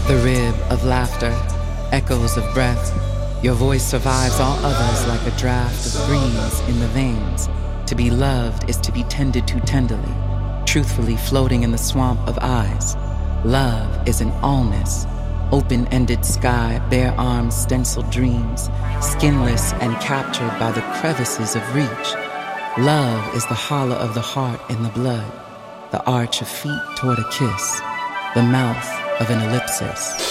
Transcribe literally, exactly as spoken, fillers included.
The rib of laughter, echoes of breath. Your voice survives all others like a draft of breeze in the veins. To be loved is to be tended to tenderly, truthfully floating in the swamp of eyes. Love is an allness, open-ended sky, bare arms, stenciled dreams, skinless and captured by the crevices of reach. Love is the hollow of the heart in the blood, the arch of feet toward a kiss, the mouth of an ellipsis.